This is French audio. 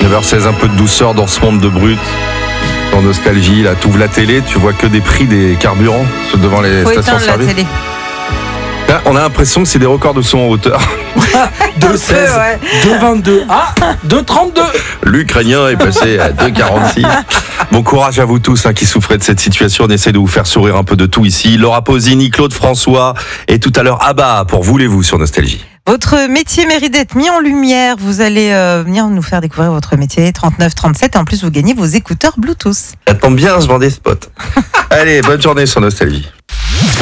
9h16, un peu de douceur dans ce monde de brut. En nostalgie, là, t'ouvres la télé, tu vois que des prix des carburants devant les stations-service. La télé. Là, on a l'impression que c'est des records de son en hauteur. 2,16, ouais. 2,22, 2,32. L'Ukrainien est passé à 2,46. Bon courage à vous tous qui souffrez de cette situation. On essaie de vous faire sourire un peu de tout ici. Laura Pausini, Claude François et tout à l'heure Abba pour Voulez-vous sur Nostalgie. Votre métier mérite d'être mis en lumière. Vous allez venir nous faire découvrir votre métier 3937 et en plus vous gagnez vos écouteurs Bluetooth. Ça tombe bien, je vends des spots. Allez, bonne journée sur Nostalgie.